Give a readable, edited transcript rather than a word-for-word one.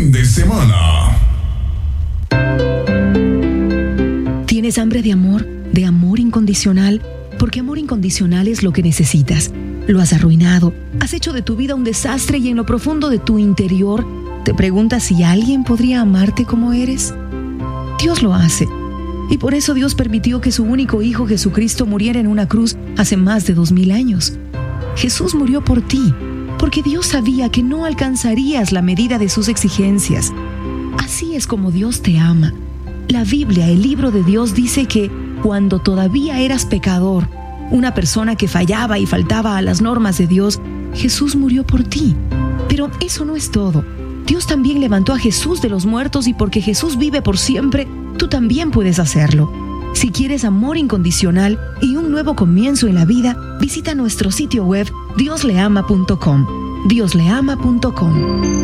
fin de semana. ¿Tienes hambre de amor incondicional? Porque amor incondicional es lo que necesitas. Lo has arruinado, has hecho de tu vida un desastre y en lo profundo de tu interior te preguntas si alguien podría amarte como eres. Dios lo hace. Y por eso Dios permitió que su único Hijo Jesucristo muriera en una cruz hace más de 2000 años. Jesús murió por ti, porque Dios sabía que no alcanzarías la medida de sus exigencias. Así es como Dios te ama. La Biblia, el libro de Dios, dice que cuando todavía eras pecador, una persona que fallaba y faltaba a las normas de Dios, Jesús murió por ti. Pero eso no es todo. Dios también levantó a Jesús de los muertos y porque Jesús vive por siempre, tú también puedes hacerlo. Si quieres amor incondicional y un nuevo comienzo en la vida, visita nuestro sitio web diosleama.com. diosleama.com.